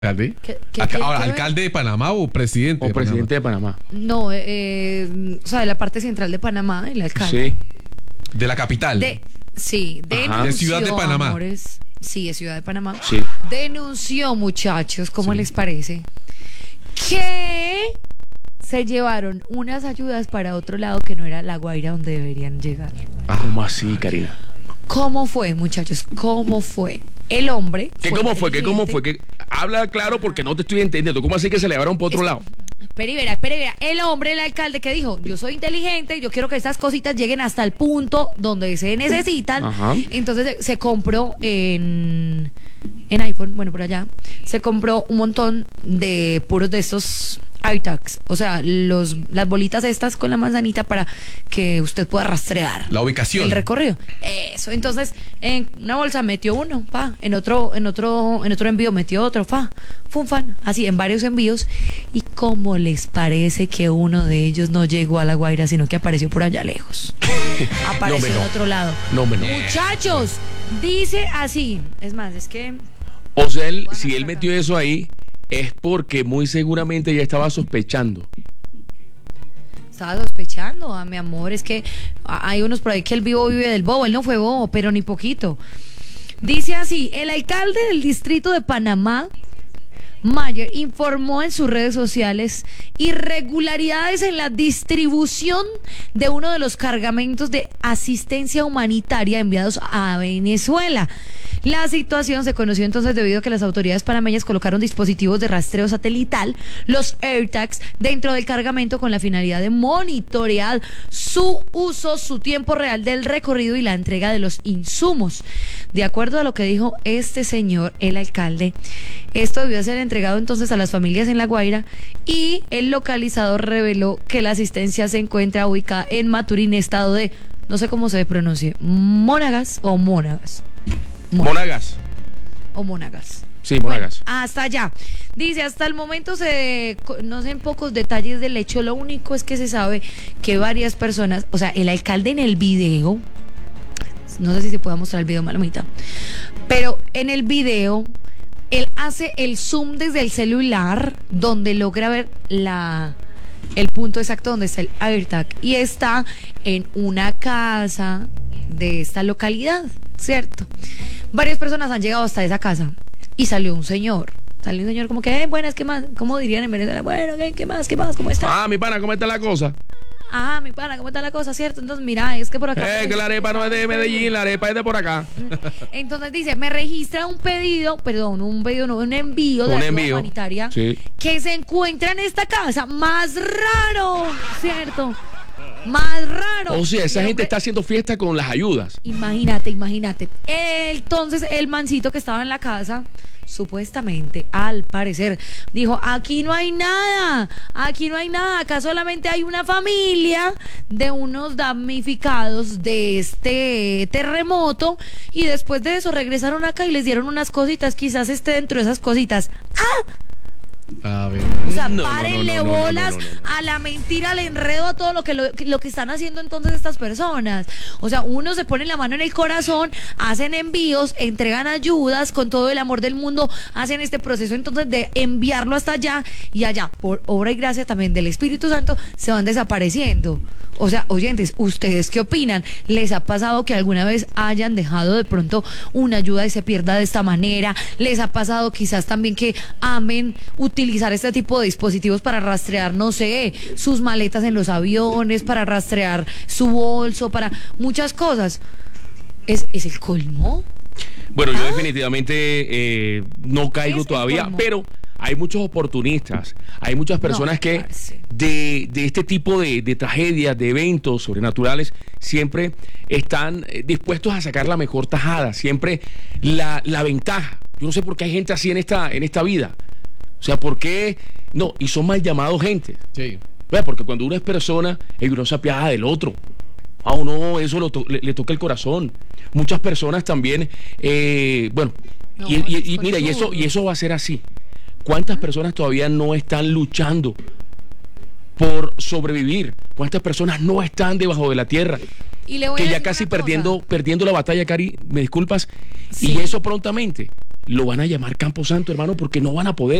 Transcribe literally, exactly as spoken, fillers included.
¿Alcalde? ¿Qué- qué- Alca- qué- ahora, qué- ¿alcalde de Panamá o presidente? O de Panamá? presidente de Panamá. No, eh, o sea, de la parte central de Panamá, el alcalde. Sí. De la capital. De, sí, denunció, De Ciudad de Panamá. amores. Sí, de Ciudad de Panamá. Sí. Denunció, muchachos, ¿cómo Sí. les parece? Que se llevaron unas ayudas para otro lado que no era La Guaira donde deberían llegar. ¿Cómo así, Karina? ¿Cómo fue, muchachos? ¿Cómo fue? El hombre. ¿Qué cómo fue? ¿Qué cómo fue? ¿Qué? Habla claro porque no te estoy entendiendo. ¿Cómo así que se le llevaron por otro Es- lado? Espera y verá, espera y verá. El hombre, el alcalde, que dijo: yo soy inteligente, yo quiero que estas cositas lleguen hasta el punto donde se necesitan. Ajá. Entonces se, se compró en, en iPhone, bueno, por allá, se compró un montón de puros de estos AirTags. O sea, los, las bolitas estas con la manzanita para que usted pueda rastrear La ubicación. el recorrido. Eso, entonces en una bolsa metió uno, pa, en otro, en otro, en otro envío metió otro, fa, fun fan, así en varios envíos. ¿Y cómo les parece que uno de ellos no llegó a La Guaira, sino que apareció por allá lejos? Apareció No, me no. en otro lado. No, me no. Muchachos, dice así. Es más, es que O sea, él, Bueno, si él acá. metió eso ahí, es porque muy seguramente ya estaba sospechando. estaba sospechando, a mi amor, es que a- hay unos por ahí que el vivo vive del bobo, él no fue bobo, pero ni poquito. Dice así: el alcalde del distrito de Panamá, Mayer, informó en sus redes sociales irregularidades en la distribución de uno de los cargamentos de asistencia humanitaria enviados a Venezuela. La situación se conoció entonces debido a que las autoridades panameñas colocaron dispositivos de rastreo satelital, los AirTags, dentro del cargamento con la finalidad de monitorear su uso, su tiempo real del recorrido y la entrega de los insumos. De acuerdo a lo que dijo este señor, el alcalde, esto debió ser entregado entonces a las familias en La Guaira, y el localizador reveló que la asistencia se encuentra ubicada en Maturín, estado de, no sé cómo se pronuncie, Monagas o Monagas. Mon- Monagas. o Monagas. Sí, Monagas. Bueno, hasta allá. Dice, hasta el momento se conocen pocos detalles del hecho. Lo único es que se sabe que varias personas, o sea, el alcalde en el video, no sé si se puede mostrar el video, Malomita, pero en el video él hace el zoom desde el celular donde logra ver la el punto exacto donde está el AirTag, y está en una casa de esta localidad, ¿cierto? Varias personas han llegado hasta esa casa y salió un señor. Salió un señor como que, eh, buenas, ¿qué más? ¿Cómo dirían en Venezuela? Bueno, ¿qué, qué más? ¿Qué más? ¿Cómo está? Ah, mi pana, ¿cómo está la cosa? Ah, mi pana, ¿cómo está la cosa? ¿Cierto? Entonces, mira, es que por acá... Eh, que la arepa no es de Medellín, la arepa es de por acá. Entonces dice, me registra un pedido, perdón, un pedido, no, un envío de Un ayuda envío. humanitaria, Sí. que se encuentra en esta casa. Más raro, ¿cierto? Más raro. O sea, esa Y el gente hombre- está haciendo fiesta con las ayudas. Imagínate, imagínate. Entonces, el mancito que estaba en la casa, supuestamente, al parecer, dijo, aquí no hay nada, aquí no hay nada, acá solamente hay una familia de unos damnificados de este terremoto, y después de eso regresaron acá y les dieron unas cositas, quizás esté dentro de esas cositas. ¡Ah! A ver. O sea, No, no, párenle no, no, no, no, bolas no, no, no. a la mentira, al enredo, a todo lo que, lo, lo que están haciendo entonces estas personas. O sea, uno se pone la mano en el corazón, hacen envíos, entregan ayudas con todo el amor del mundo, hacen este proceso entonces de enviarlo hasta allá, y allá, por obra y gracia también del Espíritu Santo, se van desapareciendo. O sea, oyentes, ¿ustedes qué opinan? ¿Les ha pasado que alguna vez hayan dejado de pronto una ayuda y se pierda de esta manera? ¿Les ha pasado quizás también que amen utilizar este tipo de dispositivos para rastrear, no sé, sus maletas en los aviones, para rastrear su bolso, para muchas cosas? ¿Es, es el colmo? Bueno, yo Ah. definitivamente eh, no caigo Es el todavía, colmo. pero hay muchos oportunistas, hay muchas personas No, que parce. de, de este tipo de, de tragedias, de eventos sobrenaturales, siempre están eh, dispuestos a sacar la mejor tajada, siempre la, la ventaja. Yo no sé por qué hay gente así en esta, en esta vida. O sea, ¿por qué? No, y son mal llamados gente. Sí. ¿Verdad? Porque cuando uno es persona, el uno se apiada del otro. A uno eso lo to- le, le toca el corazón. Muchas personas también, eh, bueno, No, y, y- es y mira, y eso, conchudo. y eso va a ser así. ¿Cuántas personas todavía no están luchando por sobrevivir? ¿Cuántas personas no están debajo de la tierra? Y le voy a Que ya decir casi una cosa. perdiendo, perdiendo la batalla, Cari, me disculpas, Sí. y eso prontamente. lo van a llamar Camposanto, hermano, porque no van a poder.